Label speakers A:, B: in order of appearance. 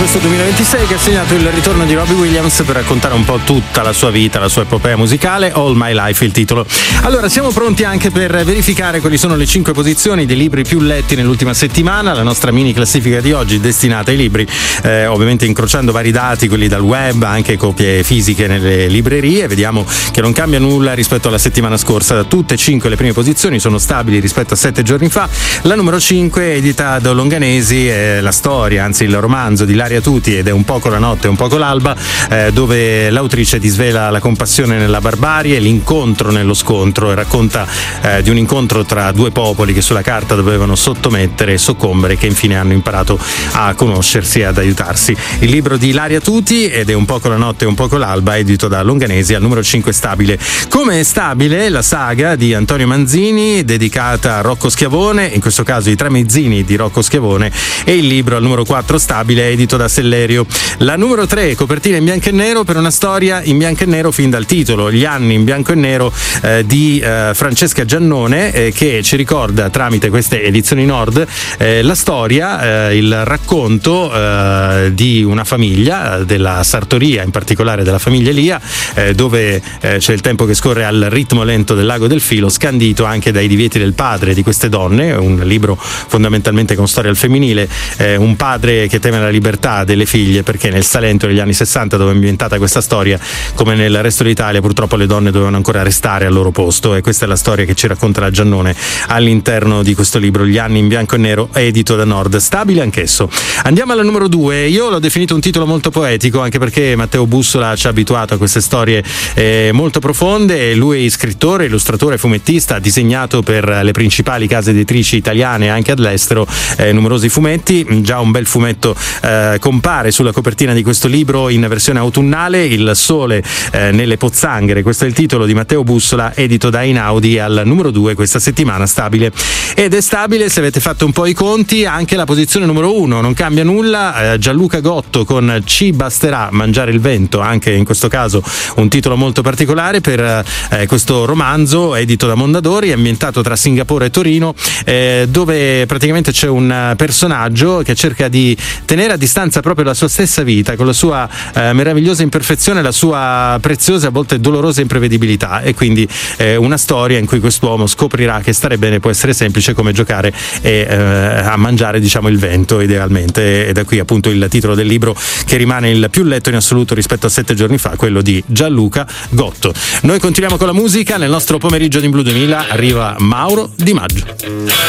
A: questo 2026 che ha segnato il ritorno di Robbie Williams per raccontare un po' tutta la sua vita, la sua epopea musicale. All My Life il titolo. Allora, siamo pronti anche per verificare quali sono le 5 posizioni dei libri più letti nell'ultima settimana, la nostra mini classifica di oggi destinata ai libri, ovviamente incrociando vari dati, quelli dal web, anche copie fisiche nelle librerie. Vediamo che non cambia nulla rispetto alla settimana scorsa, tutte e 5 le prime posizioni sono stabili rispetto a 7 giorni fa. La numero 5, edita da Longanesi, è la storia, anzi il romanzo di Ilaria Tuti, ed è Un poco la notte, un poco l'alba, dove l'autrice disvela la compassione nella barbarie, l'incontro nello scontro, e racconta di un incontro tra due popoli che sulla carta dovevano sottomettere e soccombere, che infine hanno imparato a conoscersi e ad aiutarsi. Il libro di Ilaria Tuti, ed è Un poco la notte, un poco l'alba, edito da Longanesi, al numero 5 stabile. Come è stabile la saga di Antonio Manzini dedicata a Rocco Schiavone, in questo caso I tre mezzini di Rocco Schiavone, e il libro al numero 4 stabile, edito da Sellerio. La numero 3, copertina in bianco e nero, per una storia in bianco e nero fin dal titolo, Gli anni in bianco e nero, di Francesca Giannone, che ci ricorda tramite queste edizioni Nord la storia, il racconto di una famiglia, della sartoria, in particolare della famiglia Elia, dove c'è il tempo che scorre al ritmo lento del Lago del Filo, scandito anche dai divieti del padre di queste donne. Un libro fondamentalmente con storia al femminile, un padre che teme la libertà delle figlie, perché nel Salento degli anni 60, dove è ambientata questa storia, come nel resto d'Italia, purtroppo le donne dovevano ancora restare al loro posto, e questa è la storia che ci racconta la Giannone all'interno di questo libro, Gli anni in bianco e nero, edito da Nord, stabile anch'esso. Andiamo alla numero 2. Io l'ho definito un titolo molto poetico, anche perché Matteo Bussola ci ha abituato a queste storie molto profonde. Lui è scrittore, illustratore, fumettista, ha disegnato per le principali case editrici italiane anche all'estero numerosi fumetti. Già un bel fumetto compare sulla copertina di questo libro in versione autunnale, Il sole nelle pozzanghere, questo è il titolo di Matteo Bussola, edito da Einaudi, al numero 2 questa settimana, stabile. Ed è stabile, se avete fatto un po' i conti, anche la posizione numero 1, non cambia nulla, Gianluca Gotto con Ci basterà mangiare il vento, anche in questo caso un titolo molto particolare per questo romanzo edito da Mondadori, ambientato tra Singapore e Torino, dove praticamente c'è un personaggio che cerca di tenere a distanza proprio la sua stessa vita, con la sua meravigliosa imperfezione, la sua preziosa e a volte dolorosa imprevedibilità, e quindi una storia in cui quest'uomo scoprirà che stare bene può essere semplice come giocare a mangiare, diciamo, il vento, idealmente. E da qui appunto il titolo del libro, che rimane il più letto in assoluto rispetto a 7 giorni fa, quello di Gianluca Gotto. Noi continuiamo con la musica. Nel nostro pomeriggio di Blu 2000 arriva Mauro Di Maggio.